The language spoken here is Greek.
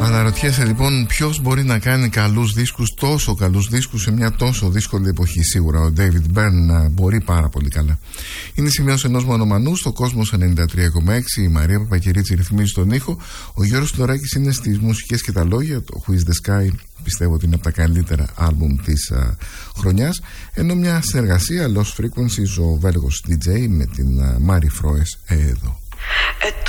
Αναρωτιέσαι λοιπόν ποιος μπορεί να κάνει καλούς δίσκους, τόσο καλούς δίσκους σε μια τόσο δύσκολη εποχή. Σίγουρα ο David Byrne μπορεί πάρα πολύ καλά. Είναι σημειώσεις ενός μονομανού στο Κόσμος 93,6. Η Μαρία Παπακυρίτσι ρυθμίζει τον ήχο. Ο Γιώργος Τωράκης είναι στις μουσικές και τα λόγια. Το Who is the Sky πιστεύω ότι είναι από τα καλύτερα άλμπουμ της χρονιάς. Ενώ μια συνεργασία Lost Frequencies, ο Βέλγος DJ με την Μάρι Φρόες εδώ.